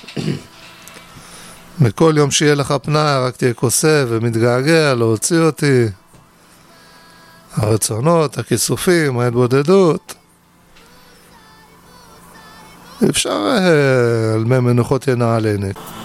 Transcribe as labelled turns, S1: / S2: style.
S1: בכל יום שיהיה לך פנאי, רק תהיה כוסף ומתגעגע, להוציא אותי. הרצונות, הכיסופים, ההתבודדות. אפשר על מי מנוחות ינעלני.